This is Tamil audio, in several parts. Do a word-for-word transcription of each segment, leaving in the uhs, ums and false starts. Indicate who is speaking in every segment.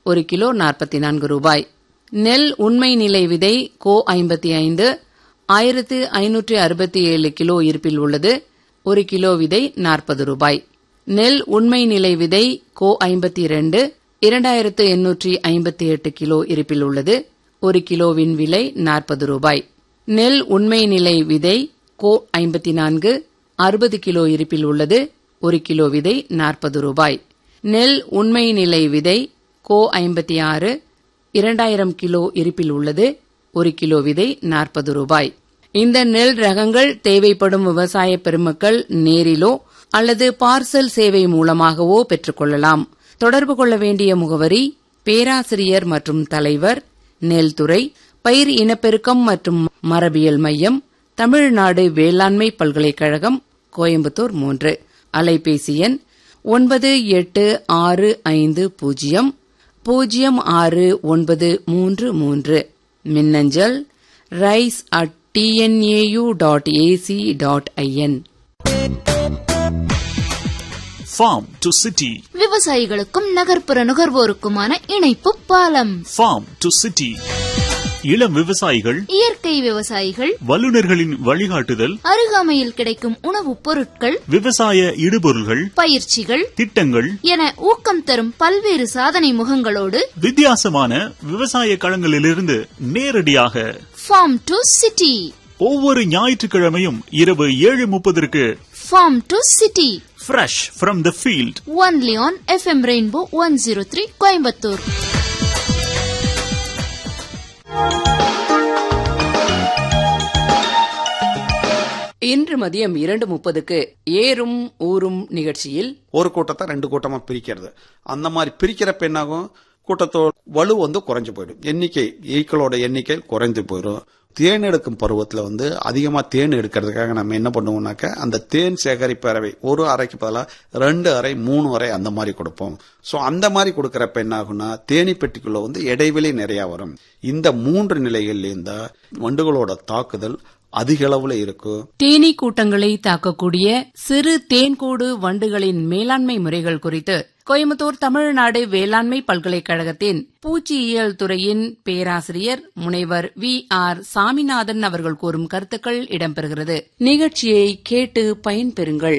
Speaker 1: ஒரு கிலோ நாற்பத்தி நான்கு ரூபாய். நெல் உண்மை நிலை விதை கோ ஐம்பத்தி ஐந்து ஆயிரத்து ஐநூற்று அறுபத்தி ஏழு கிலோ இருப்பில் உள்ளது. ஒரு கிலோ விதை நாற்பது ரூபாய். நெல் உண்மை நிலை விதை கோ ஐம்பத்தி இரண்டு இரண்டாயிரத்து எண்ணூற்றி ஐம்பத்தி எட்டு கிலோ இருப்பில் உள்ளது. ஒரு கிலோவின் விலை நாற்பது ரூபாய். நெல் உண்மை நிலை விதை கோ ஐம்பத்தி நான்கு அறுபது கிலோ இருப்பில் உள்ளது. ஒரு கிலோ விதை நாற்பது ரூபாய். நெல் உண்மை நிலை விதை கோ ஐம்பத்தி ஆறு இரண்டாயிரம் கிலோ இருப்பில் உள்ளது. ஒரு கிலோ விதை நாற்பது ரூபாய். இந்த நெல் ரகங்கள் தேவைப்படும் விவசாய பெருமக்கள் நேரிலோ அல்லது பார்சல் சேவை மூலமாகவோ பெற்றுக்கொள்ளலாம். தொடர்பு கொள்ள வேண்டிய முகவரி பேராசிரியர் மற்றும் தலைவர், நெல்துறை, பயிர் இனப்பெருக்கம் மற்றும் மரபியல் மையம், தமிழ்நாடு வேளாண்மை பல்கலைக்கழகம், கோயம்புத்தூர் மூன்று. அலைபேசி எண் ஒன்பது எட்டு ஆறு ஐந்து பூஜ்ஜியம் பூஜ்ஜியம் ஆறு ஒன்பது மூன்று மூன்று. மின்னஞ்சல் rice at TNAU dot AC dot IN.
Speaker 2: Farm to City.
Speaker 3: விவசாயிகளுக்கும் நகர்ப்புற நுகர்வோருக்குமான இணைப்பு பாலம்.
Speaker 2: Farm to City. இளம் விவசாயிகள்,
Speaker 3: இயற்கை விவசாயிகள்,
Speaker 2: வல்லுநர்களின் வழிகாட்டுதல்,
Speaker 3: அருகாமையில் கிடைக்கும் உணவுப் பொருட்கள்,
Speaker 2: விவசாய இடுபொருள்கள்,
Speaker 3: பயிற்சிகள்,
Speaker 2: திட்டங்கள்
Speaker 3: என ஊக்கம் தரும் பல்வேறு சாதனை முகங்களோடு
Speaker 2: வித்தியாசமான விவசாய களங்களிலிருந்து நேரடியாக
Speaker 3: ஃபார்ம் டு சிட்டி
Speaker 2: ஒவ்வொரு ஞாயிற்றுக்கிழமையும் இரவு ஏழு முப்பதற்கு
Speaker 3: form to city
Speaker 2: fresh from the field
Speaker 3: only on FM rainbow one zero three Coimbatore.
Speaker 1: இன்று மதியம் இரண்டு முப்பதுக்கு ஏறும் ஊரும் நிகழ்ச்சியில்
Speaker 4: ஒரு கூட்டத்தை ரெண்டு கூட்டமா பிரிக்கிறது. அந்த மாதிரி பிரிக்கிறப்ப என்னாகும், கூட்டத்தோட வலு வந்து குறைஞ்சு போயிடும், எண்ணிக்கை ஈக்களோட எண்ணிக்கை குறைஞ்சு போயிடும். தேன் எடுக்கும் பருவத்துல வந்து அதிகமா தேன் எடுக்கிறதுக்காக நம்ம என்ன பண்ணுவோம்னாக்க அந்த தேன் சேகரிப்பு அறை ஒரு அறைக்கு பதிலாக ரெண்டு அறை மூணு அறை அந்த மாதிரி கொடுப்போம். சோ அந்த மாதிரி கொடுக்கறப்ப என்ன ஆகும்னா தேனி பெட்டிக்குள்ள வந்து இடைவெளி நிறைய வரும். இந்த மூன்று நிலைகள்ல இருந்தா வண்டுகளோட தாக்குதல் அதிக அளவுல இருக்கும்.
Speaker 1: தேனீ கூட்டங்களை தாக்கக்கூடிய சிறு தேன்கூடு வண்டுகளின் மேலாண்மை முறைகள் குறித்து கோயம்புத்தூர் தமிழ்நாடு வேளாண்மை பல்கலைக்கழகத்தின் பூச்சியியல் துறையின் பேராசிரியர் முனைவர் வி ஆர் சாமிநாதன் அவர்கள் கூறும் கருத்துக்கள் இடம்பெறுகிறது. நிகழ்ச்சியை கேட்டு பயன்பெறுங்கள்.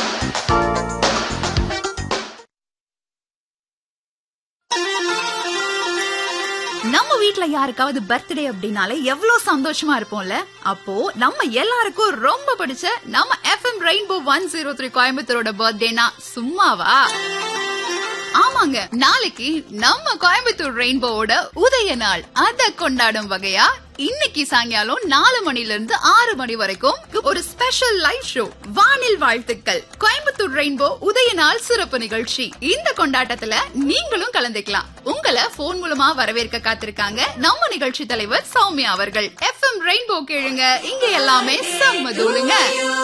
Speaker 5: நம்ம வீட்ல யாருக்காவது பர்த்டே அப்படின்னாலே எவ்வளவு சந்தோஷமா இருப்போம்ல. அப்போ நம்ம எல்லாருக்கும் ரொம்ப பிடிச்ச நம்ம FM rainbow one zero three கோயம்புத்தூரோட பர்த்டேனா சும்மாவா? ஆமாங்க, நாளைக்கு நம்ம கோயம்புத்தூர் ரெயின்போவோட உதய நாள். அத கொண்டாடும் வகையா இன்னைக்கு சாயங்காலம் நாலு மணில இருந்து ஆறு மணி வரைக்கும் ஒரு ஸ்பெஷல் லைவ் ஷோ வானில் வாழ்த்துக்கள் கோயம்புத்தூர் ரெயின்போ உதய நாள் சிறப்பு நிகழ்ச்சி. இந்த கொண்டாட்டத்துல நீங்களும் கலந்துக்கலாம். உங்களை போன் மூலமா வரவேற்க காத்திருக்காங்க நம்ம நிகழ்ச்சி தலைவர் சௌமியா அவர்கள். எஃப்எம் ரெயின்போ கேளுங்க, இங்க எல்லாமே செம்ம தூளுங்க.